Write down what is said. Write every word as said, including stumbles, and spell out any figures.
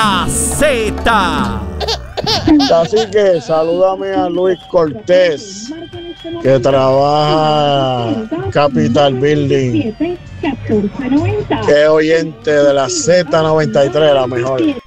la Z. Así que salúdame a Luis Cortés, que trabaja Capital Building, que es oyente de la Z noventa y tres, la mejor.